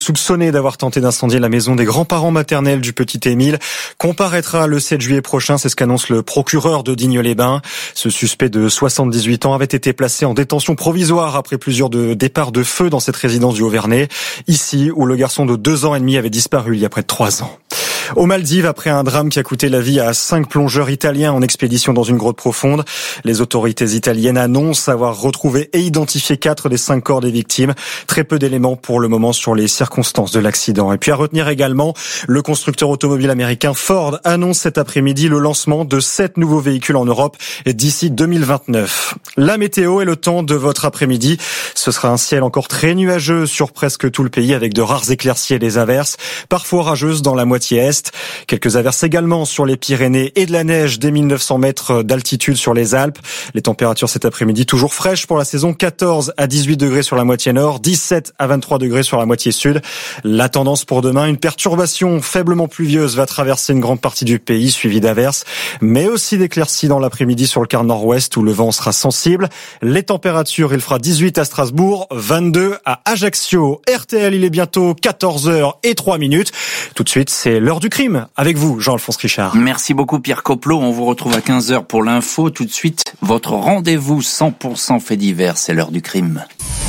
Soupçonné d'avoir tenté d'incendier la maison des grands-parents maternels du petit Émile, comparaîtra le 7 juillet prochain, c'est ce qu'annonce le procureur de Digne-les-Bains. Ce suspect de 78 ans avait été placé en détention provisoire après plusieurs départs de feu dans cette résidence du Haut-Vernay, ici où le garçon de 2 ans et demi avait disparu il y a près de 3 ans. Aux Maldives, après un drame qui a coûté la vie à 5 plongeurs italiens en expédition dans une grotte profonde, les autorités italiennes annoncent avoir retrouvé et identifié 4 des 5 corps des victimes. Très peu d'éléments pour le moment sur les circonstances de l'accident. Et puis à retenir également, le constructeur automobile américain Ford annonce cet après-midi le lancement de 7 nouveaux véhicules en Europe d'ici 2029. La météo et le temps de votre après-midi, ce sera un ciel encore très nuageux sur presque tout le pays avec de rares éclaircies et des averses, parfois orageuses dans la moitié est. Quelques averses également sur les Pyrénées et de la neige dès 1900 mètres d'altitude sur les Alpes. Les températures cet après-midi toujours fraîches pour la saison, 14 à 18 degrés sur la moitié nord, 17 à 23 degrés sur la moitié sud. La tendance pour demain, une perturbation faiblement pluvieuse va traverser une grande partie du pays, suivie d'averses, mais aussi d'éclaircies dans l'après-midi sur le quart nord-ouest où le vent sera sensible. Les températures, il fera 18 à Strasbourg, 22 à Ajaccio. RTL, il est bientôt 14h03. Tout de suite, c'est l'heure du crime. Avec vous, Jean-Alphonse Richard. Merci beaucoup Pierre Coplot. On vous retrouve à 15h pour l'info. Tout de suite, votre rendez-vous 100% fait divers, c'est l'heure du crime.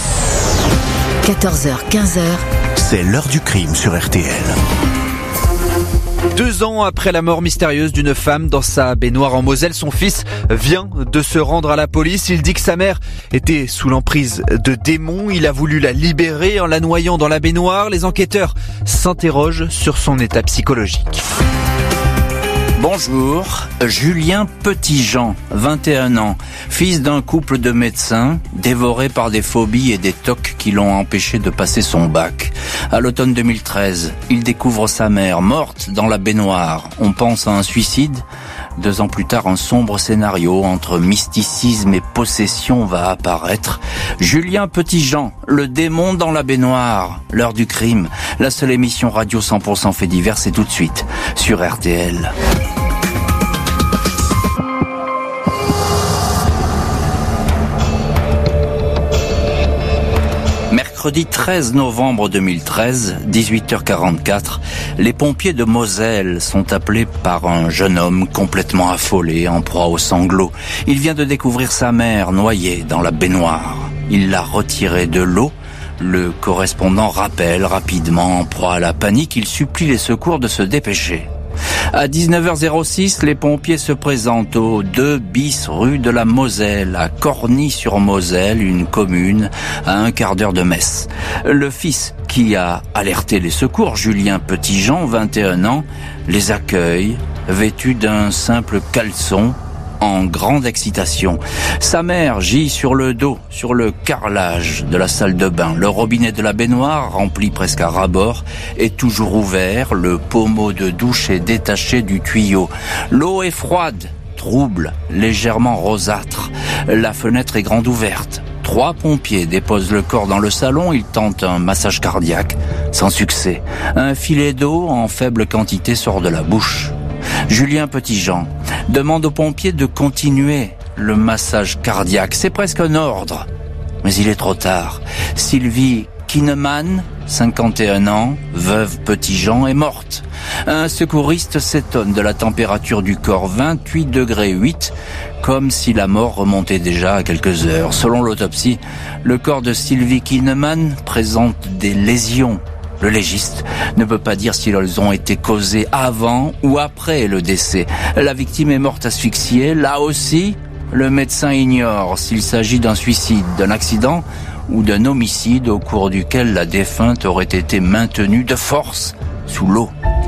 14h, 15h. C'est l'heure du crime sur RTL. 2 ans après la mort mystérieuse d'une femme dans sa baignoire en Moselle, son fils vient de se rendre à la police. Il dit que sa mère était sous l'emprise de démons. Il a voulu la libérer en la noyant dans la baignoire. Les enquêteurs s'interrogent sur son état psychologique. Bonjour, Julien Petitjean, 21 ans, fils d'un couple de médecins, dévoré par des phobies et des tocs qui l'ont empêché de passer son bac. À l'automne 2013, il découvre sa mère morte dans la baignoire. On pense à un suicide. 2 ans plus tard, un sombre scénario entre mysticisme et possession va apparaître. Julien Petitjean, le démon dans la baignoire, l'heure du crime. La seule émission radio 100% fait divers, c'est tout de suite sur RTL. Mercredi 13 novembre 2013, 18h44, les pompiers de Moselle sont appelés par un jeune homme complètement affolé, en proie aux sanglots. Il vient de découvrir sa mère noyée dans la baignoire. Il l'a retirée de l'eau. Le correspondant rappelle rapidement, en proie à la panique, il supplie les secours de se dépêcher. À 19h06, les pompiers se présentent au 2 bis rue de la Moselle, à Corny-sur-Moselle, une commune à 1 quart d'heure de Metz. Le fils qui a alerté les secours, Julien Petitjean, 21 ans, les accueille, vêtu d'un simple caleçon, en grande excitation. Sa mère gît sur le dos, sur le carrelage de la salle de bain. Le robinet de la baignoire, rempli presque à ras-bord, est toujours ouvert. Le pommeau de douche est détaché du tuyau. L'eau est froide, trouble, légèrement rosâtre. La fenêtre est grande ouverte. 3 pompiers déposent le corps dans le salon. Ils tentent un massage cardiaque, sans succès. Un filet d'eau en faible quantité sort de la bouche. Julien Petitjean demande aux pompiers de continuer le massage cardiaque. C'est presque un ordre, mais il est trop tard. Sylvie Kineman, 51 ans, veuve Petitjean, est morte. Un secouriste s'étonne de la température du corps, 28 degrés 8, comme si la mort remontait déjà à quelques heures. Selon l'autopsie, le corps de Sylvie Kineman présente des lésions. Le légiste ne peut pas dire si elles ont été causées avant ou après le décès. La victime est morte asphyxiée. Là aussi, le médecin ignore s'il s'agit d'un suicide, d'un accident ou d'un homicide au cours duquel la défunte aurait été maintenue de force sous l'eau.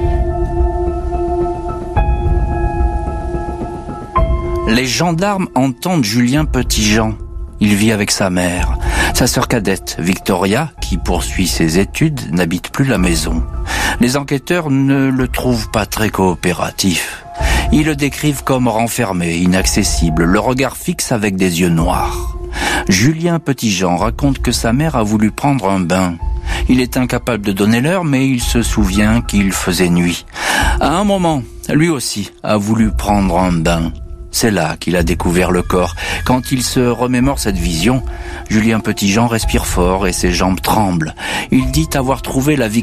Les gendarmes entendent Julien Petitjean. Il vit avec sa mère. Sa sœur cadette, Victoria, qui poursuit ses études, n'habite plus la maison. Les enquêteurs ne le trouvent pas très coopératif. Ils le décrivent comme renfermé, inaccessible, le regard fixe avec des yeux noirs. Julien Petitjean raconte que sa mère a voulu prendre un bain. Il est incapable de donner l'heure, mais il se souvient qu'il faisait nuit. À un moment, lui aussi a voulu prendre un bain. C'est là qu'il a découvert le corps. Quand il se remémore cette vision, Julien Petitjean respire fort et ses jambes tremblent. Il dit avoir trouvé la victime